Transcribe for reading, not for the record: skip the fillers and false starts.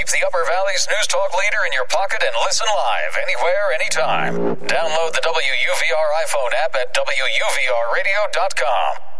Keep the Upper Valley's News Talk leader in your pocket and listen live anywhere, anytime. Download the WUVR iPhone app at WUVRradio.com.